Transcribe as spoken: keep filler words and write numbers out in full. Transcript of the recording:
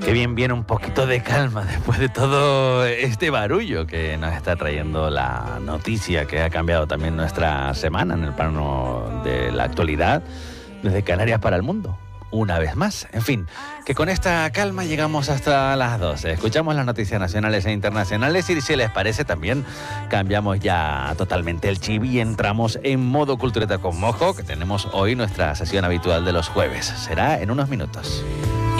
Qué bien viene un poquito de calma después de todo este barullo que nos está trayendo la noticia que ha cambiado también nuestra semana en el plano de la actualidad desde Canarias para el mundo. Una vez más. En fin, que con esta calma llegamos hasta las doce. Escuchamos las noticias nacionales e internacionales y si les parece también cambiamos ya totalmente el chip y entramos en modo Cultureta con Mojo, que tenemos hoy nuestra sesión habitual de los jueves. Será en unos minutos.